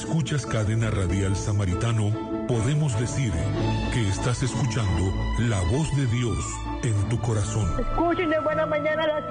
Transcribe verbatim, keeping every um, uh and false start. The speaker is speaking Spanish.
escuchas Cadena Radial Samaritano, podemos decir que estás escuchando la voz de Dios en tu corazón. Escuchen de buena mañana las